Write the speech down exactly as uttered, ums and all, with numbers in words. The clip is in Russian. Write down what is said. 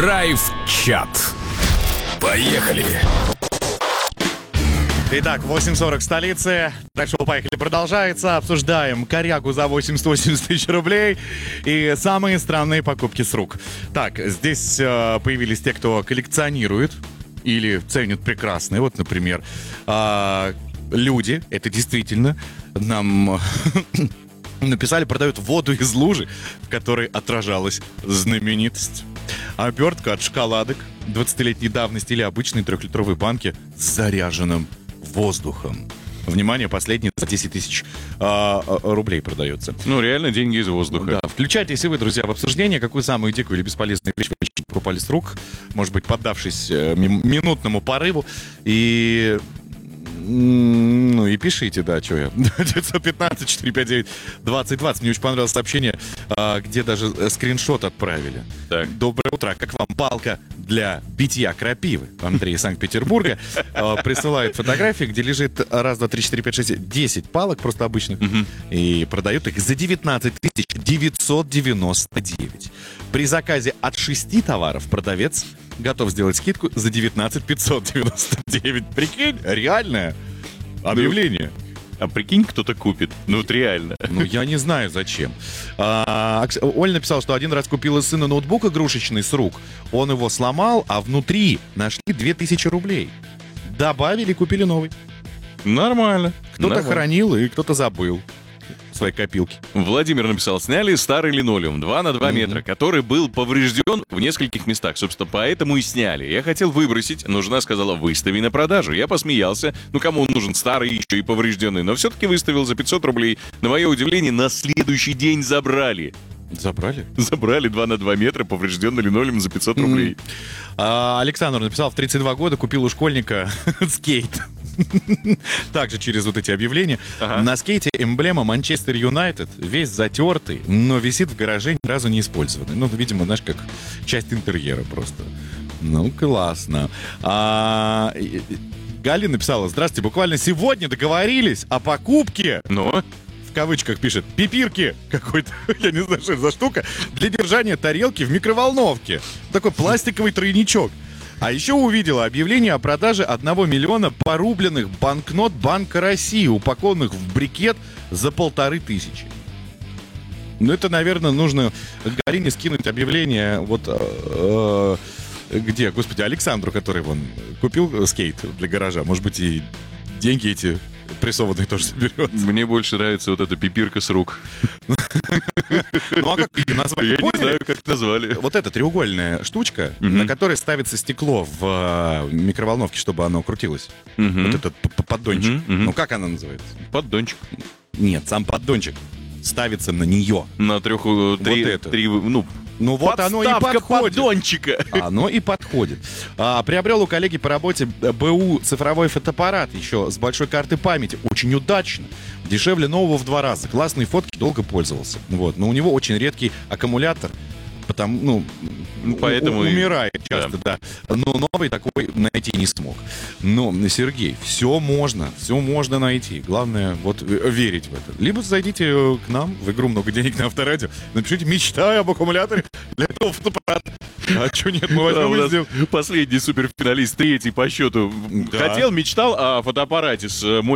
Драйв-чат. Поехали! Итак, восемь сорок в столице. Дальше поехали, продолжается. Обсуждаем корягу за восемьдесят-восемьдесят тысяч рублей и самые странные покупки с рук. Так, здесь э, появились те, кто коллекционирует или ценит прекрасные. Вот, например, э, люди, это действительно нам написали, продают воду из лужи, в которой отражалась знаменитость. Обертка от шоколадок двадцатилетней давности или обычные трехлитровые банки с заряженным воздухом. Внимание, последний за десять тысяч а, а, рублей продается. Ну, реально деньги из воздуха. Да. Включайтесь и вы, друзья, в обсуждение, какую самую дикую или бесполезную вещь вы покупали с рук, может быть, поддавшись э, минутному порыву. И... Ну и пишите, да, что я. девятьсот пятнадцать четыреста пятьдесят девять двадцать двадцать. Мне очень понравилось сообщение, где даже скриншот отправили. Так. Доброе утро. Как вам палка для битья крапивы? Андрей из Санкт-Петербурга присылает фотографии, где лежит раз, два, три, четыре, пять, шесть, десять палок просто обычных. И продают их за девятнадцать тысяч девятьсот девяносто девять. При заказе от шести товаров продавец готов сделать скидку за девятнадцать тысяч пятьсот девяносто девять. Прикинь, реальное объявление. А прикинь, кто-то купит. Ну, вот реально. Ну, я не знаю, зачем. А, Оля написала, что один раз купила сыну ноутбук игрушечный с рук. Он его сломал, а внутри нашли две тысячи рублей. Добавили, купили новый. Нормально. Кто-то Нормально. хранил, и кто-то забыл свои копилки. Владимир написал, сняли старый линолеум два на два Mm-hmm. метра, который был поврежден в нескольких местах. Собственно, поэтому и сняли. Я хотел выбросить, но жена сказала, выстави на продажу. Я посмеялся. Ну, кому он нужен старый, еще и поврежденный. Но все-таки выставил за пятьсот рублей. На мое удивление, на следующий день забрали. Забрали? Забрали два на два метра поврежденный линолеум за пятьсот рублей. Mm-hmm. А, Александр написал, в тридцать два года купил у школьника скейт. Также через вот эти объявления. Ага. На скейте эмблема Манчестер Юнайтед, весь затертый, но висит в гараже, ни разу не использованный. Ну, видимо, знаешь, как часть интерьера просто. Ну, классно. А, Галина написала, здравствуйте, буквально сегодня договорились о покупке. Но... В кавычках пишет, пипирки какой-то, я не знаю, что это за штука, для держания тарелки в микроволновке. Такой пластиковый тройничок. А еще увидела объявление о продаже одного миллиона порубленных банкнот Банка России, упакованных в брикет за полторы тысячи. Ну, это, наверное, нужно Галине скинуть объявление вот... Э, где, господи, Александру, который вон купил скейт для гаража. Может быть, и деньги эти прессованные тоже соберет. Мне больше нравится вот эта пипирка с рук. Ну, а как ее назвали? Я не знаю, как назвали. Вот эта треугольная штучка, на которой ставится стекло в микроволновке, чтобы оно крутилось. Вот этот поддончик. Ну, как она называется? Поддончик. Нет, сам поддончик ставится на нее. На трех... Три... Ну... Ну вот оно и подходит. Поддончика. Оно и подходит. А, приобрел у коллеги по работе БУ цифровой фотоаппарат еще с большой картой памяти. Очень удачно. Дешевле нового в два раза. Классные фотки, долго пользовался. Вот. Но у него очень редкий аккумулятор. Потому, ну, поэтому у, умирает и... часто, да. да. Но новый такой найти не смог. Но, Сергей, все можно, все можно найти. Главное, вот, верить в это. Либо зайдите к нам в игру «Много денег» на Авторадио, напишите «Мечтаю об аккумуляторе для этого фотоаппарата». А что нет, мы возьмем и сделаем. Последний суперфиналист, третий по счету. Да. Хотел, мечтал о фотоаппарате с